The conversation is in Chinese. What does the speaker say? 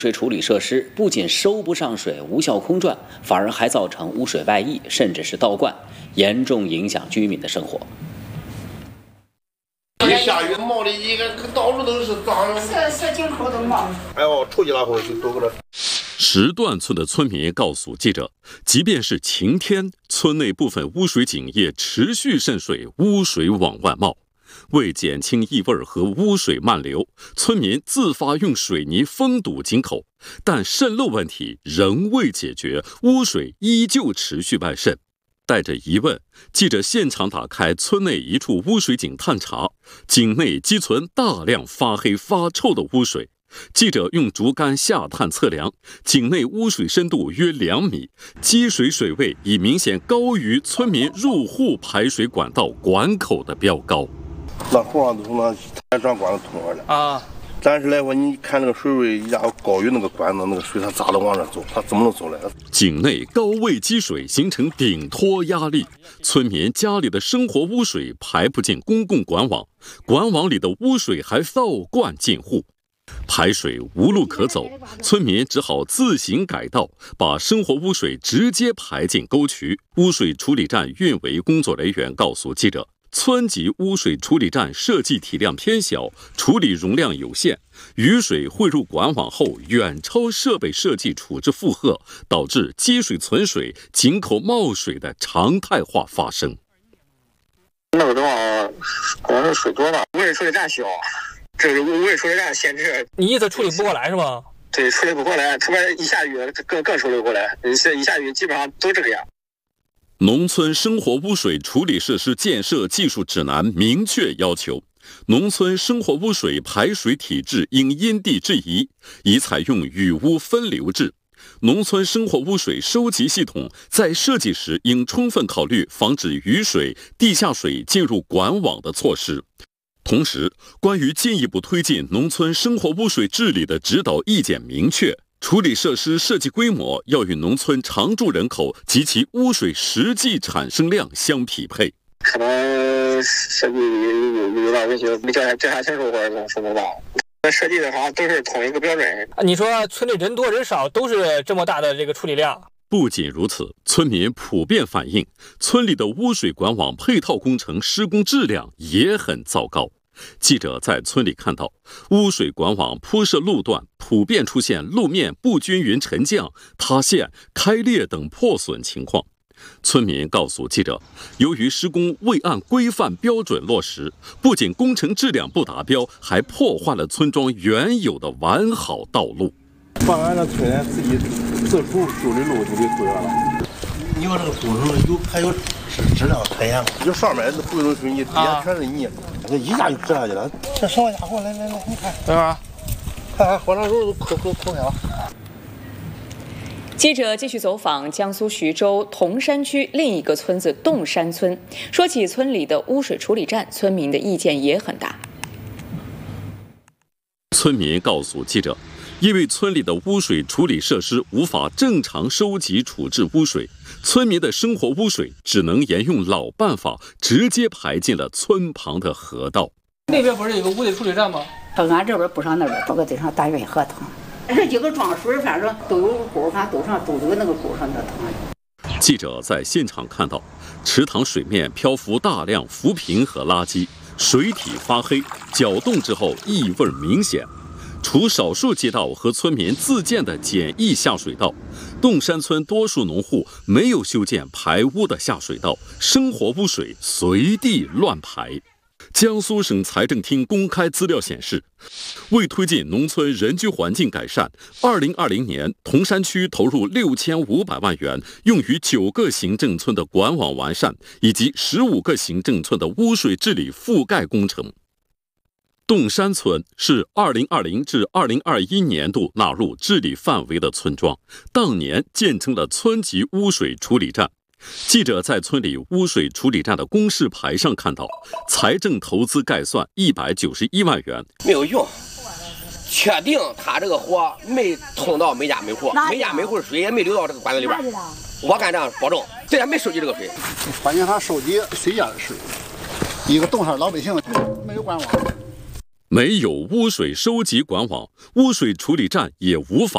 水处理设施不仅收不上水、无效空转，反而还造成污水外溢，甚至是倒灌，严重影响居民的生活。 一下雨冒的一个到处都是脏， 小井口都冒。 哎呦，出去了后就多个了。 石段村的村民告诉记者，即便是晴天，村内部分污水井也持续渗水，污水往外冒。为减轻异味和污水漫流，村民自发用水泥封堵井口，但渗漏问题仍未解决，污水依旧持续外渗。带着疑问，记者现场打开村内一处污水井探查，井内积存大量发黑发臭的污水。记者用竹竿下探测量，井内污水深度约2米，积水水位已明显高于村民入户排水管道管口的标高。 那后上都是那弹转管子通上的啊。但是来说，你看那个水位一下高于那个管子，那个水它咋能往这走？它怎么能走来？ 井内高位积水形成顶托压力，村民家里的生活污水排不进公共管网，管网里的污水还倒灌进户，排水无路可走，村民只好自行改道，把生活污水直接排进沟渠。污水处理站运维工作人员告诉记者，村级污水处理站设计体量偏小，处理容量有限，雨水汇入管网后远超设备设计处置负荷，导致积水存水、井口冒水的常态化发生。 那个地方可能是水多吧，污水处理站小，这是污水处理站限制。 你意思处理不过来是吗？ 对，处理不过来，除非一下雨更处理不过来，一下雨基本上都这个样。 农村生活污水处理设施建设技术指南明确要求，农村生活污水排水体制应因地制宜，宜采用雨污分流制。农村生活污水收集系统在设计时应充分考虑防止雨水、地下水进入管网的措施。同时，关于进一步推进农村生活污水治理的指导意见明确，处理设施设计规模要与农村常住人口及其污水实际产生量相匹配。 可能设计有点问题，没调查清楚或者怎么说不到。设计的话都是同一个标准。 你说村里人多人少都是这么大的这个处理量？ 不仅如此，村民普遍反映，村里的污水管网配套工程施工质量也很糟糕。记者在村里看到，污水管网铺设路段普遍出现路面不均匀沉降、塌陷、开裂等破损情况。村民告诉记者，由于施工未按规范标准落实，不仅工程质量不达标，还破坏了村庄原有的完好道路。 把俺这村人自己自主修的路就给毁了。你说这个工程还有质量可言，就上面那不用水泥，底下全是泥，这一下就折下去了。这什么家伙？来，你看，对吧？看火上肉都抠开了。 记者继续走访江苏徐州铜山区另一个村子洞山村，说起村里的污水处理站，村民的意见也很大。 村民告诉记者，因为村里的污水处理设施无法正常收集处置污水，村民的生活污水只能沿用老办法，直接排进了村旁的河道。 那边不是有个污水处理站吗？ 到俺这边不上那边，这个得上大运河塘。这几个装水反正都有沟，反正都有那个沟上的塘。 记者在现场看到，池塘水面漂浮大量浮萍和垃圾，水体发黑，搅动之后异味明显。除少数街道和村民自建的简易下水道，洞山村多数农户没有修建排污的下水道，生活污水随地乱排。江苏省财政厅公开资料显示，为推进农村人居环境改善，2020年铜山区投入6500万元，用于9个行政村的管网完善以及15个行政村的污水治理覆盖工程。洞山村是2020至2021年度纳入治理范围的村庄，当年建成了村级污水处理站。记者在村里污水处理站的公示牌上看到，财政投资概算191万元， 没有用。确定他这个火没通到每家每户，每家每户的水也没流到这个管子里边。我敢这样保证，虽然没收集这个水， 关键他收集水家的水，一个洞上老百姓没有管网。 没有污水收集管网，污水处理站也无法